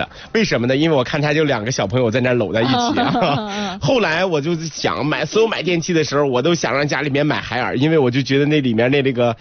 的。为什么呢？因为我看他就2个小朋友在那搂在一起啊。后来我就想买电器的时候，我都想让家里面买海尔，因为我就觉得那里面那个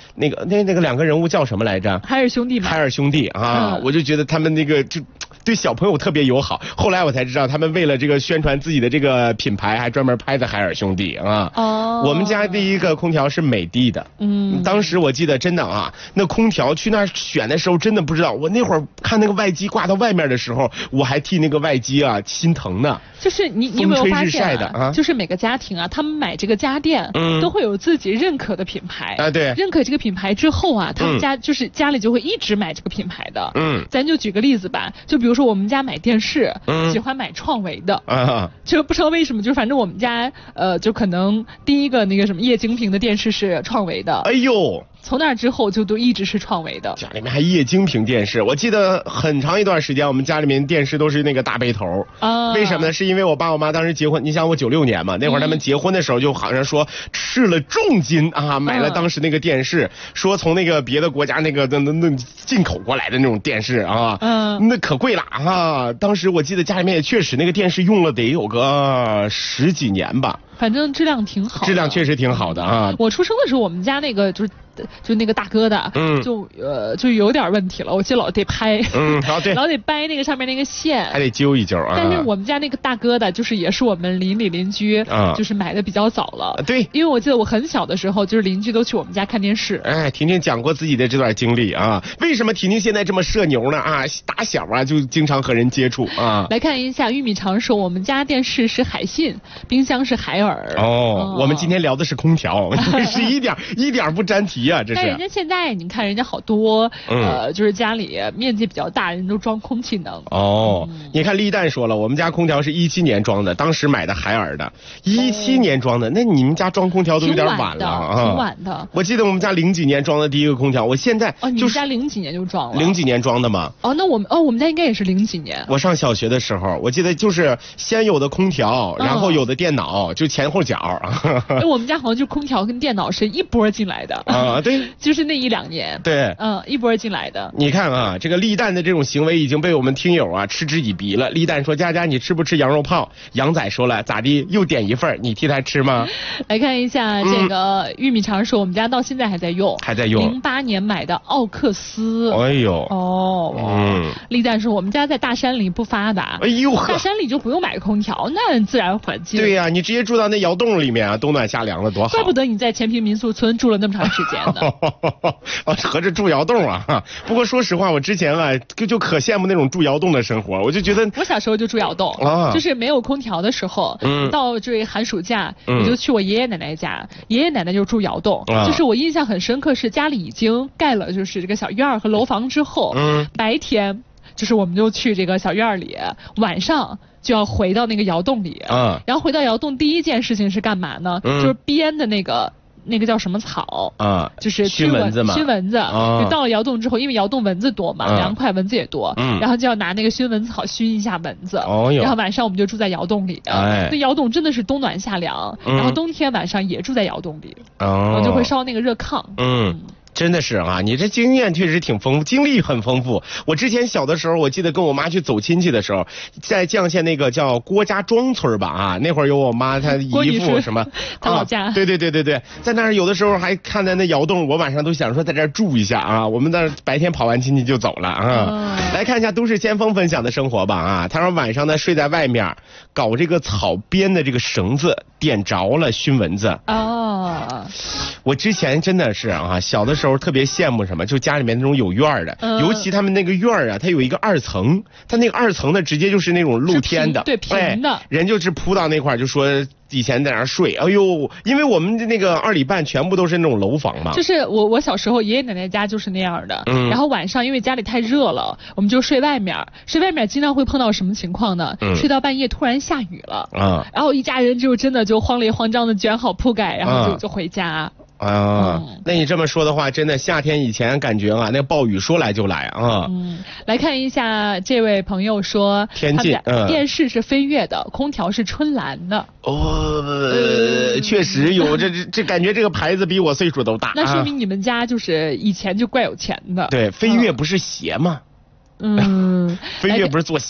2个人物叫什么来着？ 海尔兄弟嘛。 海尔兄弟啊，我就觉得他们那个就对小朋友特别友好。后来我才知道，他们为了这个宣传自己的这个品牌，还专门拍的海尔兄弟啊。我们家第一个空调是美的的。当时我记得真的啊，那空调去那儿选的时候，真的不知道。我那会儿看那个外机挂到外面的时候，我还替那个外机啊心疼呢。 就是你有没有发现啊？ 就是每个家庭啊，他们买这个家电，都会有自己认可的品牌啊。对， 认可这个品牌之后啊，他们家就是家里就会一直买这个品牌的。咱就举个例子吧，就比如说我们家买电视，喜欢买创维的啊，就不知道为什么，就反正我们家就可能第一个那个什么液晶屏的电视是创维的。 哎呦。 从那之后就都一直是创维的。 家里面还液晶屏电视，我记得很长一段时间我们家里面电视都是那个大背头啊。为什么呢？是因为我爸我妈当时结婚，你想我96年嘛，那会儿他们结婚的时候就好像说斥了重金啊，买了当时那个电视，说从那个别的国家那进口过来的那种电视啊，那可贵了啊。当时我记得家里面也确实那个电视用了得有个10几年吧。 反正质量挺好，质量确实挺好的啊。 我出生的时候，我们家那个就那个大哥的，就有点问题了，我记得老得拍，对，老得掰那个上面那个线， 还得揪一揪啊。 但是我们家那个大哥的，就是也是我们邻里邻居，就是买的比较早了。 对， 因为我记得我很小的时候，就是邻居都去我们家看电视。 哎，婷婷讲过自己的这段经历啊。为什么婷婷现在这么社牛呢？啊，打小啊就经常和人接触啊。 来看一下玉米常说，我们家电视是海信，冰箱是海尔。 我们今天聊的是空调，是一点不沾题啊，这是。 但人家现在你看人家好多就是家里面积比较大，人都装空气能。 你看立蛋说了，我们家空调是17年装的，当时买的海尔的，17年装的，那你们家装空调都有点晚了啊。 挺晚的。 我记得我们家00几年装的第一个空调，我现在你们家00几年就装了 ？00几年装的吗？ 那我们家应该也是00几年。 我上小学的时候，我记得就是先有的空调，然后有的电脑，就前后脚。 我们家好像就空调跟电脑是一波进来的啊，对， 就是那1-2年， 对， 一波进来的。 你看啊，这个立蛋的这种行为已经被我们听友啊嗤之以鼻了。立蛋说：“佳佳，你吃不吃羊肉泡？”杨仔说了：“咋地？又点一份，你替他吃吗？” 来看一下这个玉米肠说，我们家到现在还在用，08年买的奥克斯。 哎呦， 立蛋说我们家在大山里不发达， 哎呦， 大山里就不用买空调，那自然环境。 对呀，你直接住到那窑洞里面啊，冬暖夏凉的多好。 怪不得你在前坪民宿村住了那么长时间呢。 合着住窑洞啊！不过说实话，我之前啊就可羡慕那种住窑洞的生活，我就觉得我小时候就住窑洞啊，就是没有空调的时候，到这寒暑假，我就去我爷爷奶奶家，爷爷奶奶就住窑洞，就是我印象很深刻，是家里已经盖了就是这个小院和楼房之后，白天就是我们就去这个小院里，晚上就要回到那个窑洞里，然后回到窑洞第一件事情是干嘛呢？就是编的那个叫什么草啊？就是熏蚊子嘛。 熏蚊子。就到了窑洞之后，因为窑洞蚊子多嘛，凉快，蚊子也多，然后就要拿那个熏蚊子草熏一下蚊子。然后晚上我们就住在窑洞里。那窑洞真的是冬暖夏凉，然后冬天晚上也住在窑洞里，我就会烧那个热炕。 真的是啊，你这经验确实挺丰富，经历很丰富。我之前小的时候，我记得跟我妈去走亲戚的时候，在绛县那个叫郭家庄村吧啊，那会儿有我妈她姨父什么， 她老家。 对，在那儿有的时候还看在那窑洞，我晚上都想说在这儿住一下啊。我们那白天跑完亲戚就走了啊。来看一下都市先锋分享的生活吧啊，他说晚上呢睡在外面，搞这个草编的这个绳子点着了熏蚊子。我之前真的是啊，小的时候特别羡慕什么，就家里面那种有院的，尤其他们那个院啊，它有一个2层，它那个2层的直接就是那种露天的， 对，平的， 人就是扑到那块就说以前在那儿睡，哎呦，因为我们那个2里半全部都是那种楼房嘛。 就是我小时候爷爷奶奶家就是那样的，然后晚上因为家里太热了，我们就睡外面经常会碰到什么情况呢？睡到半夜突然下雨了，然后一家人就真的就慌里慌张的卷好铺盖，然后就回家。 那你这么说的话，真的夏天以前感觉啊，那个暴雨说来就来啊。 来看一下这位朋友说， 天津电视是飞跃的，空调是春兰的。 确实有，这感觉这个牌子比我岁数都大。 那说明你们家就是以前就怪有钱的。 对，飞跃不是鞋吗？飞跃不是做鞋